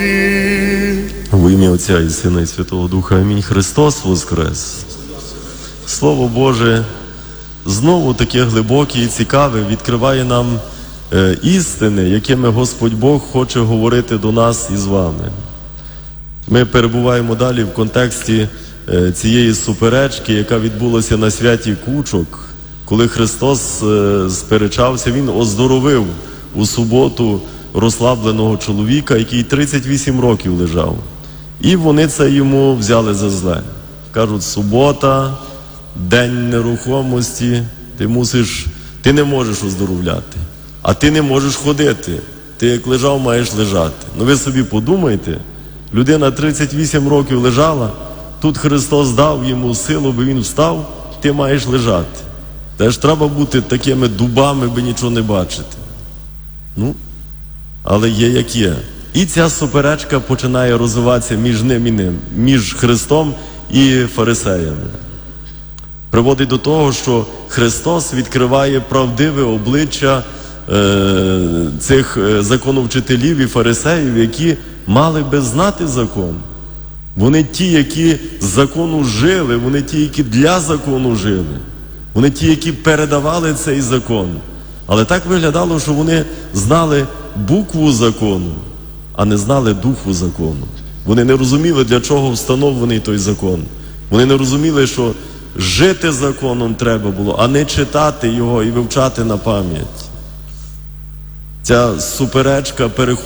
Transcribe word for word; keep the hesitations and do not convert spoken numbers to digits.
Во ім'я Отця і Сина і Святого Духа. Амінь. Христос воскрес! Слово Боже знову таке глибоке і цікаве відкриває нам е, істини, якими Господь Бог хоче говорити до нас і з вами. Ми перебуваємо далі в контексті е, цієї суперечки, яка відбулася на святі Кучок, коли Христос е, сперечався, Він оздоровив у суботу розслабленого чоловіка, який тридцять вісім років лежав. І вони це йому взяли за зле. Кажуть, субота, день нерухомості, ти мусиш, ти не можеш оздоровляти, а ти не можеш ходити. Ти як лежав, маєш лежати. Ну ви собі подумайте, людина тридцять вісім років лежала, тут Христос дав йому силу, бо він встав, ти маєш лежати. Теж треба бути такими дубами, би нічого не бачити. Ну, але є як є. І ця суперечка починає розвиватися між ним і ним, між Христом і фарисеями. Приводить до того, що Христос відкриває правдиве обличчя е, цих законовчителів і фарисеїв, які мали би знати закон. Вони ті, які з закону жили, вони ті, які для закону жили. Вони ті, які передавали цей закон. Але так виглядало, що вони знали букву закону, а не знали духу закону. Вони не розуміли, для чого встановлений той закон. Вони не розуміли, що жити законом треба було, а не читати його і вивчати на пам'ять. Ця суперечка переходить